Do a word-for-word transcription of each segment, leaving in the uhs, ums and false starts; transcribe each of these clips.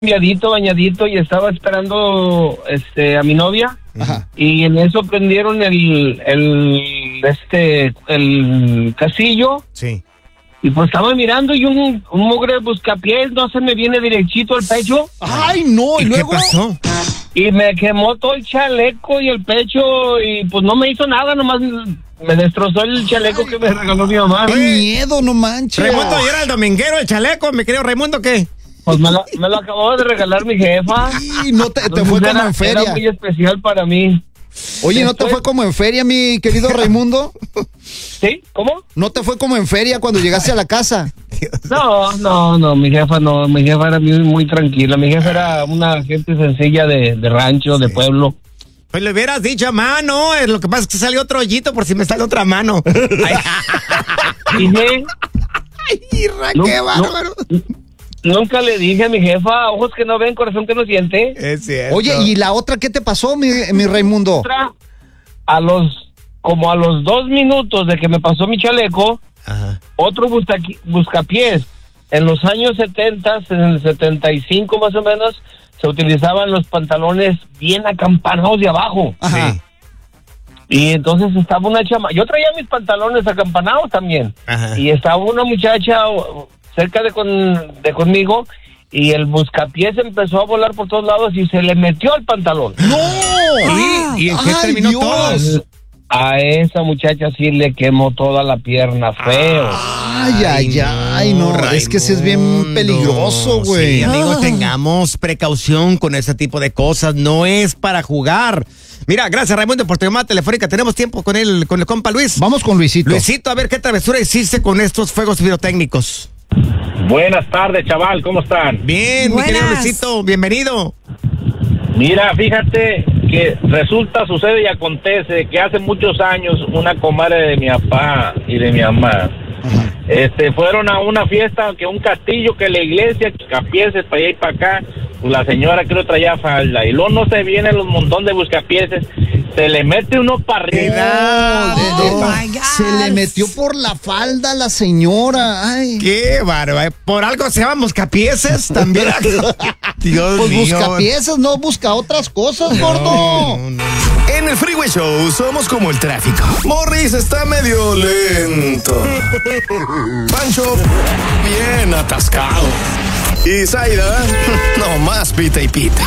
Bañadito, bañadito, y estaba esperando este a mi novia. Ajá. Y en eso prendieron el el este el casillo. Sí. Y pues estaba mirando y un, un mugre buscapiés no se me viene derechito al pecho. Ay, no, ¿y, ¿Y luego? ¿Qué pasó? Y me quemó todo el chaleco y el pecho y pues no me hizo nada, nomás me destrozó el chaleco. Ay, que me regaló mi mamá. ¡Qué miedo, no manches! Raimundo, ¿y era el dominguero el chaleco, mi querido Raimundo, qué? Pues me lo, me lo acabó de regalar mi jefa. Y no te, te fue era, como en feria. Era muy especial para mí. Oye, ¿no te fue como en feria, mi querido Raimundo? ¿Sí? ¿Cómo? ¿No te fue como en feria cuando llegaste a la casa? No, no, no, mi jefa no, mi jefa era muy, muy tranquila. Mi jefa era una gente sencilla de, de rancho, sí. de pueblo. Pues le hubieras dicho a mano, lo que pasa es que salió otro hoyito por si me sale otra mano. ¿Y qué? Ay, ra, no, qué bárbaro. No, nunca le dije a mi jefa, ojos que no ven, corazón que no siente. Es cierto. Oye, ¿y la otra qué te pasó, mi, mi Raimundo? Otra, a los, como a los dos minutos de que me pasó mi chaleco, ajá. otro busca, buscapiés. En los años setenta, en el setenta y cinco más o menos, se utilizaban los pantalones bien acampanados de abajo. Ajá. Sí. Y entonces estaba una chama, yo traía mis pantalones acampanados también. Ajá. Y estaba una muchacha cerca de, con, de conmigo, y el buscapiés empezó a volar por todos lados y se le metió el pantalón. ¡No! ¿Y, ¿Y en qué terminó Dios. todo? A esa muchacha sí le quemó toda la pierna, feo. Ay, ay, ay, no, Raimundo. Es que ese es bien peligroso, güey. Sí, amigos, ah. tengamos precaución con ese tipo de cosas, no es para jugar. Mira, gracias, Raimundo, por tu llamada telefónica. Tenemos tiempo con el, con el compa Luis. Vamos con Luisito. Luisito, a ver qué travesura hiciste con estos fuegos pirotécnicos. Buenas tardes, chaval, ¿cómo están? Bien, Buenas. mi querido Luisito, bienvenido. Mira, fíjate que resulta, sucede y acontece que hace muchos años una comadre de mi papá y de mi mamá este fueron a una fiesta, que un castillo, que la iglesia, que capieses para allá y para acá. Pues la señora creo traía falda y luego no se vienen los montón de buscapieses, se le mete uno para arriba. Oh, oh, se le metió por la falda a la señora. Ay. Qué bárbaro. Por algo se llaman buscapieses también. Dios pues mío. Buscapieses, no busca otras cosas, no, gordo. No, no. En el Freeway Show somos como el tráfico. Morris está medio lento. Pancho, bien atascado. Y Zaida, no más pita y pita.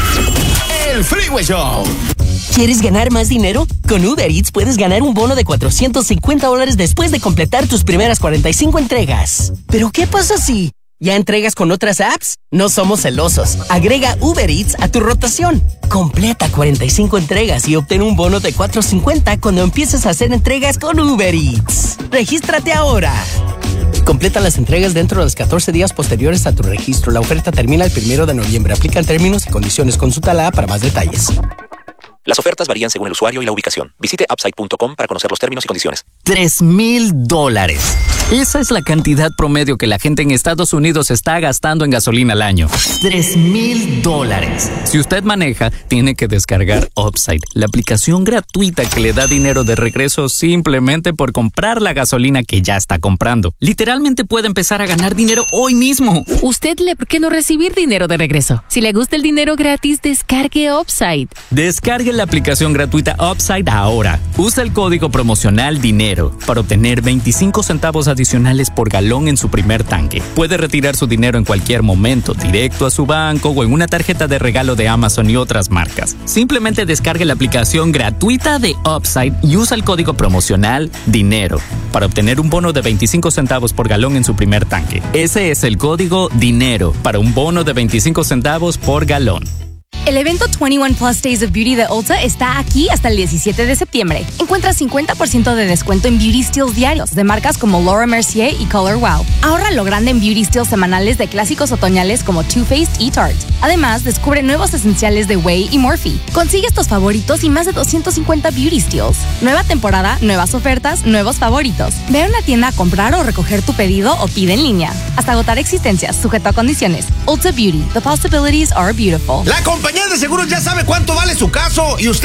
El Freeway Show. ¿Quieres ganar más dinero? Con Uber Eats puedes ganar un bono de cuatrocientos cincuenta dólares después de completar tus primeras cuarenta y cinco entregas. ¿Pero qué pasa si ya entregas con otras apps? No somos celosos. Agrega Uber Eats a tu rotación. Completa cuarenta y cinco entregas y obtén un bono de cuatrocientos cincuenta cuando empieces a hacer entregas con Uber Eats. ¡Regístrate ahora! Completa las entregas dentro de los catorce días posteriores a tu registro. La oferta termina el primero de noviembre. Aplican términos y condiciones. Consulta la app para más detalles. Las ofertas varían según el usuario y la ubicación. Visite upside punto com para conocer los términos y condiciones. Tres mil dólares. Esa es la cantidad promedio que la gente en Estados Unidos está gastando en gasolina al año. Tres mil dólares. Si usted maneja, tiene que descargar Upside, la aplicación gratuita que le da dinero de regreso simplemente por comprar la gasolina que ya está comprando. Literalmente puede empezar a ganar dinero hoy mismo. Usted le, ¿por qué no recibir dinero de regreso? Si le gusta el dinero gratis, descargue Upside. Descargue la aplicación gratuita Upside ahora. Usa el código promocional DINERO para obtener veinticinco centavos adicionales por galón en su primer tanque. Puede retirar su dinero en cualquier momento, directo a su banco o en una tarjeta de regalo de Amazon y otras marcas. Simplemente descargue la aplicación gratuita de Upside y usa el código promocional DINERO para obtener un bono de veinticinco centavos por galón en su primer tanque. Ese es el código DINERO para un bono de veinticinco centavos por galón. El evento veintiuno Plus Days of Beauty de Ulta está aquí hasta el diecisiete de septiembre. Encuentra cincuenta por ciento de descuento en Beauty Steals diarios de marcas como Laura Mercier y Color Wow. Ahorra lo grande en Beauty Steals semanales de clásicos otoñales como Too Faced y Tarte. Además, descubre nuevos esenciales de Way y Morphe. Consigue estos favoritos y más de doscientos cincuenta Beauty Steals. Nueva temporada, nuevas ofertas, nuevos favoritos. Ve a una tienda a comprar o recoger tu pedido o pide en línea. Hasta agotar existencias, sujeto a condiciones. Ulta Beauty. The possibilities are beautiful. La compañía de seguros ya sabe cuánto vale su caso y usted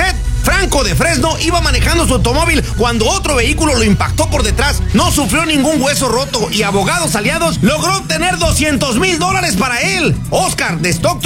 Franco de Fresno iba manejando su automóvil cuando otro vehículo lo impactó por detrás. No sufrió ningún hueso roto y Abogados Aliados logró obtener doscientos mil dólares para él. Oscar de Stockton